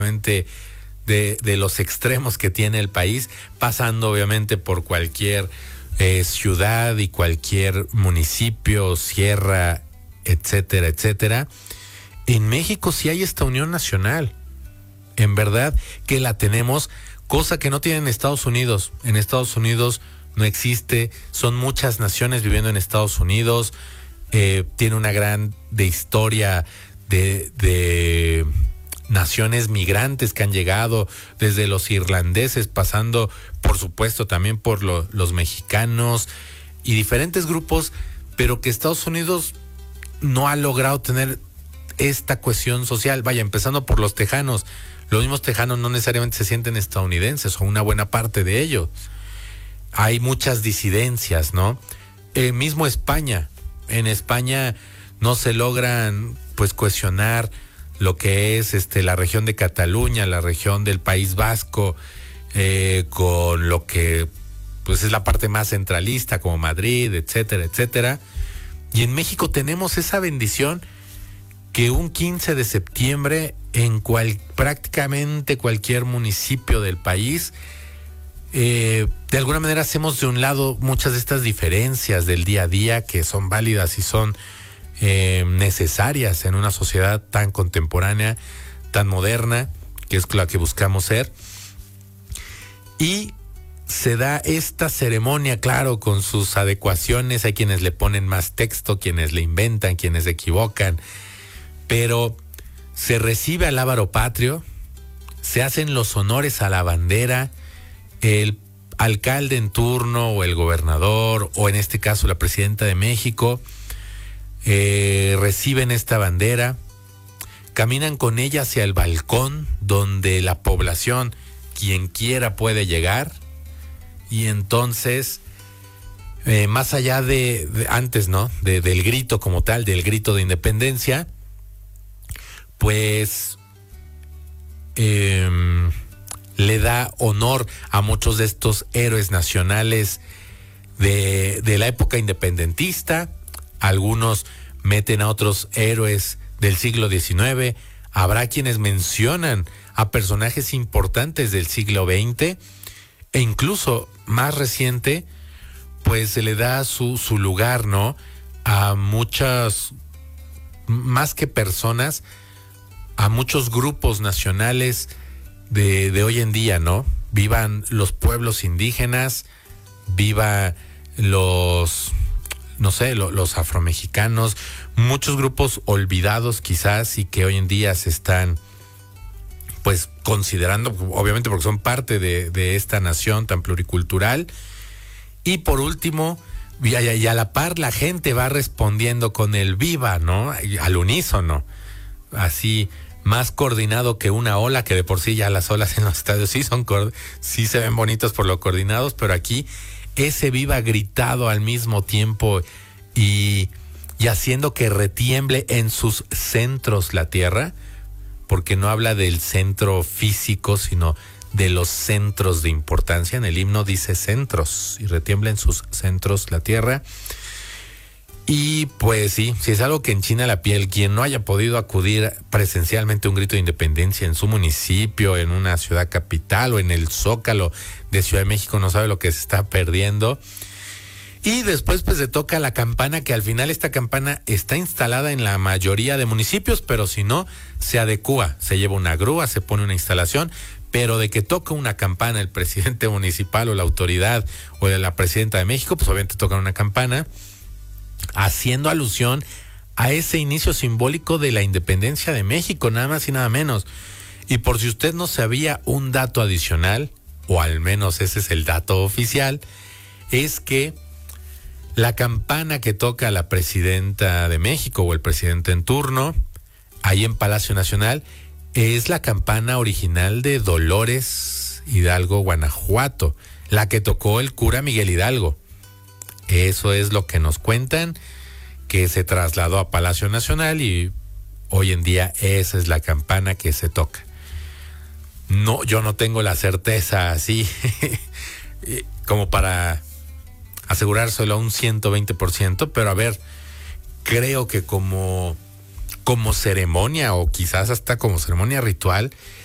de los extremos que tiene el país, pasando obviamente por cualquier ciudad y cualquier municipio, sierra, etcétera, etcétera. En México sí hay esta unión nacional, en verdad que la tenemos, cosa que no tienen en Estados Unidos. En Estados Unidos no existe, son muchas naciones viviendo en Estados Unidos, tiene una gran historia de naciones migrantes que han llegado, desde los irlandeses, pasando por supuesto también por los mexicanos y diferentes grupos, pero que Estados Unidos no ha logrado tener esta cohesión social. Vaya, empezando por los tejanos. Los mismos tejanos no necesariamente se sienten estadounidenses, o una buena parte de ellos. Hay muchas disidencias, ¿no? Mismo España. En España no se logran pues cohesionar lo que es la región de Cataluña, la región del País Vasco, con lo que pues es la parte más centralista, como Madrid, etcétera, etcétera. Y en México tenemos esa bendición que un 15 de septiembre en prácticamente cualquier municipio del país, de alguna manera hacemos de un lado muchas de estas diferencias del día a día que son válidas y son necesarias en una sociedad tan contemporánea, tan moderna, que es la que buscamos ser. Y se da esta ceremonia, claro, con sus adecuaciones. Hay quienes le ponen más texto, quienes le inventan, quienes se equivocan, pero se recibe al lábaro patrio, se hacen los honores a la bandera, el alcalde en turno o el gobernador, o en este caso la presidenta de México, reciben esta bandera, caminan con ella hacia el balcón donde la población, quien quiera, puede llegar. Y entonces, más allá de antes, ¿no? Del grito como tal, del grito de independencia, pues le da honor a muchos de estos héroes nacionales de la época independentista. Algunos meten a otros héroes del siglo XIX. Habrá quienes mencionan a personajes importantes del siglo XX, e incluso más reciente, pues se le da su lugar, ¿no? A muchas, más que personas, a muchos grupos nacionales de hoy en día, ¿no? Vivan los pueblos indígenas, viva los afromexicanos, muchos grupos olvidados quizás y que hoy en día se están pues considerando, obviamente porque son parte de esta nación tan pluricultural. Y por último, y a la par la gente va respondiendo con el viva, ¿no? Al unísono, así más coordinado que una ola, que de por sí ya las olas en los estadios sí se ven bonitos por lo coordinados, pero aquí ese viva gritado al mismo tiempo y haciendo que retiemble en sus centros la tierra, porque no habla del centro físico, sino de los centros de importancia. En el himno dice centros, y retiembla en sus centros la tierra. Y pues sí, si es algo que enchina la piel, quien no haya podido acudir presencialmente a un grito de independencia en su municipio, en una ciudad capital o en el Zócalo de Ciudad de México, no sabe lo que se está perdiendo. Y después pues se toca la campana, que al final esta campana está instalada en la mayoría de municipios, pero si no, se adecúa, se lleva una grúa, se pone una instalación, pero de que toca una campana el presidente municipal o la autoridad o de la presidenta de México, pues obviamente tocan una campana, haciendo alusión a ese inicio simbólico de la independencia de México, nada más y nada menos. Y por si usted no sabía un dato adicional, o al menos ese es el dato oficial, es que la campana que toca la presidenta de México o el presidente en turno, ahí en Palacio Nacional, es la campana original de Dolores Hidalgo, Guanajuato, la que tocó el cura Miguel Hidalgo. Eso es lo que nos cuentan, que se trasladó a Palacio Nacional y hoy en día esa es la campana que se toca. No, yo no tengo la certeza así como para asegurárselo a un 120%, pero a ver, creo que como ceremonia o quizás hasta como ceremonia ritual,